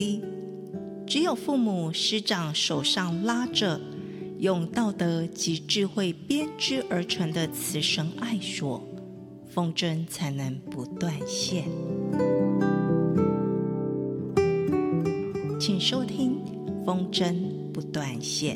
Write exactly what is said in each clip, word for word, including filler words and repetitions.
只有父母师长手上拉着用道德及智慧编织而成的慈绳爱索，风筝才能不断线。请收听风筝不断线。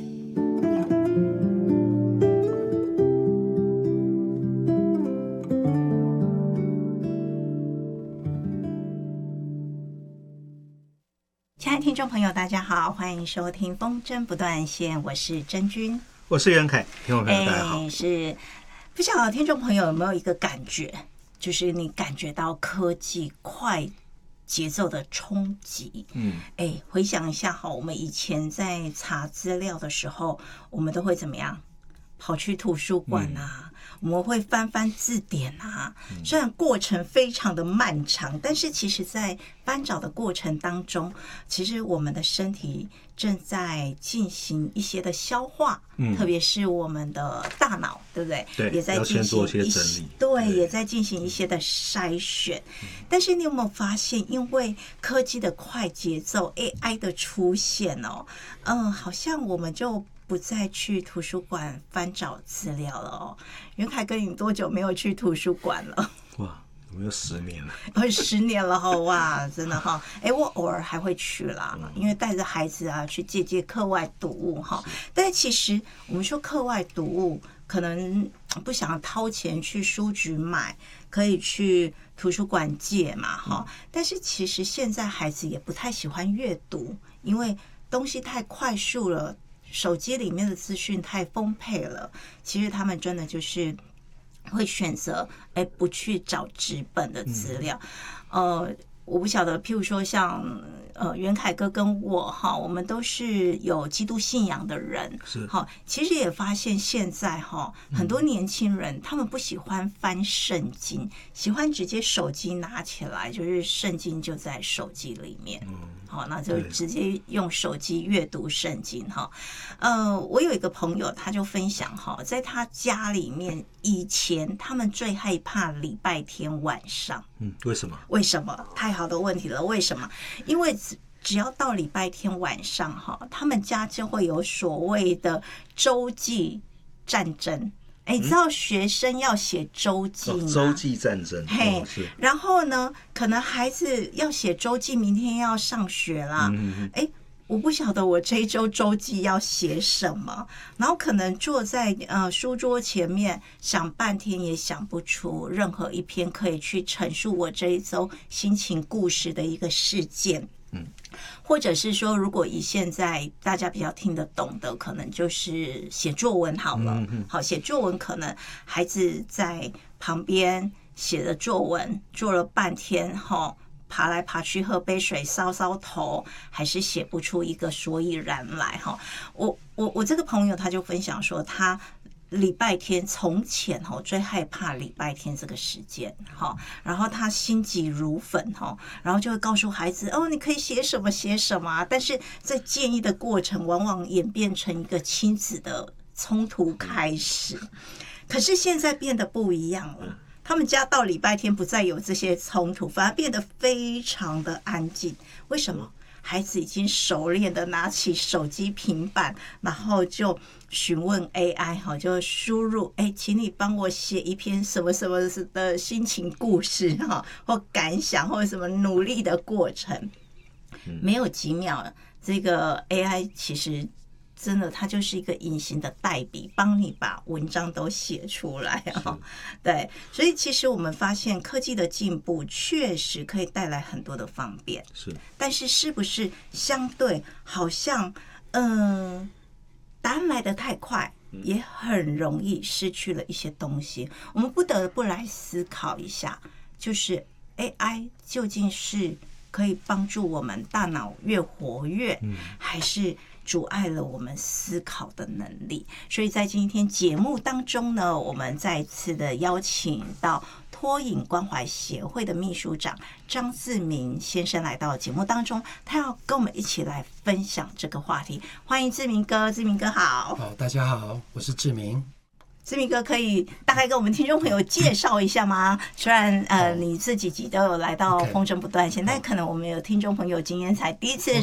亲爱的听众朋友大家好，欢迎收听风筝不断线，我是真君， 我是袁凯。听众朋友大家好。 欸、是不晓得听众朋友有没有一个感觉，就是你感觉到科技快节奏的冲击。嗯，哎、欸，回想一下哈，我们以前在查资料的时候，我们都会怎么样？跑去图书馆啊，嗯、我们会翻翻字典啊。虽然过程非常的漫长，但是其实在翻找的过程当中，其实我们的身体正在进行一些的消化，嗯、特别是我们的大脑，对不对？ 对， 也在进行一些整理， 对，也在进行一些的筛选。嗯、但是你有没有发现，因为科技的快节奏 ，A I 的出现哦，嗯，好像我们就不再去图书馆翻找资料了哦。袁凯哥，你多久没有去图书馆了？ 哇，有没有十年了？ 哦，十年了哈！哇，真的哈！哎，我偶尔还会去啦，因为带着孩子啊去借借课外读物哈。但是其实我们说课外读物，可能不想掏钱去书局买，可以去图书馆借嘛哈。但是其实现在孩子也不太喜欢阅读，因为东西太快速了。手机里面的资讯太丰沛了，其实他们真的就是会选择哎不去找纸本的资料。嗯、呃，我不晓得，譬如说像呃袁凯哥跟我哈，我们都是有基督信仰的人， 是哈。其实也发现现在哈很多年轻人、嗯、他们不喜欢翻圣经，喜欢直接手机拿起来，就是圣经就在手机里面。嗯好，那就直接用手机阅读圣经哈。呃，我有一个朋友，他就分享哈，在他家里面以前他们最害怕礼拜天晚上。 嗯，为什么？ 为什么？太好的问题了，为什么？因为只要到礼拜天晚上哈，他们家就会有所谓的周记战争。哎，你知道学生要写周记吗？ 周记战争， 嘿、 哦，是。 然后呢，可能孩子要写周记，明天要上学啦。嗯哎，我不晓得我这一周周记要写什么，然后可能坐在呃书桌前面想半天也想不出任何一篇可以去陈述我这一周心情故事的一个事件。嗯，或者是说，如果以现在大家比较听得懂的，可能就是写作文好了。好，写作文可能孩子在旁边写的作文，做了半天哈，爬来爬去喝杯水搔搔头，还是写不出一个所以然来哈。我我我这个朋友他就分享说，他礼拜天从前哈最害怕礼拜天这个时间哈，然后他心急如焚哈，然后就会告诉孩子哦，你可以写什么写什么啊，但是在建议的过程往往演变成一个亲子的冲突开始。可是现在变得不一样了，他们家到礼拜天不再有这些冲突，反而变得非常的安静。为什么？孩子已经熟练的拿起手机平板，然后就询问 A I 哈，就输入哎，请你帮我写一篇什么什么的心情故事哈，或感想，或者什么努力的过程。没有几秒，这个 A I 其实真的它就是一个隐形的代笔，帮你把文章都写出来啊。对，所以其实我们发现科技的进步确实可以带来很多的方便， 是， 但是是不是相对好像嗯、呃，答案来得太快，也很容易失去了一些东西。我们不得不来思考一下，就是 A I 究竟是可以帮助我们大脑越活跃，还是阻碍了我们思考的能力？所以在今天节目当中呢，我们再次的邀请到脱瘾关怀协会的秘书长张志明先生来到节目当中，他要跟我们一起来分享这个话题。欢迎志明哥，志明哥好。 好，大家好，我是志明。 志明哥可以大概跟我们听众朋友介绍一下吗？虽然呃你这几集都有来到风筝不断线，但可能我们有听众朋友今天才第一次